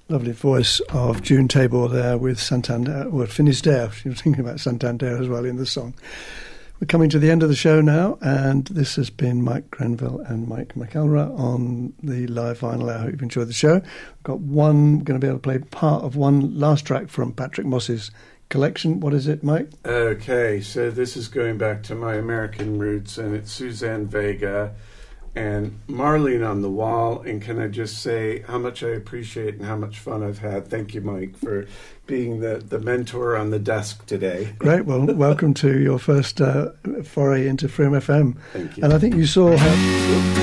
Lovely voice of June Tabor there with Santander, or Finisterre. She was thinking about Santander as well in the song. We're coming to the end of the show now, and this has been Mike Grenville and Mike McElrath on the Live Vinyl. I hope you've enjoyed the show. We've got going to be able to play part of one last track from Patrick Moss's collection. What is it, Mike? Okay, so this is going back to my American roots, and it's Suzanne Vega and Marlene on the Wall. And can I just say how much I appreciate and how much fun I've had. Thank you, Mike, for being the mentor on the desk today. Great. Well, welcome to your first foray into Freedom FM. Thank you. And I think you saw how...